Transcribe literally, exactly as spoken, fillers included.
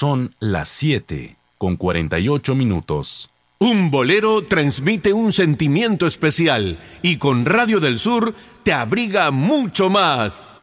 Son las siete con cuarenta y ocho minutos. Un bolero transmite un sentimiento especial y con Radio del Sur te abriga mucho más.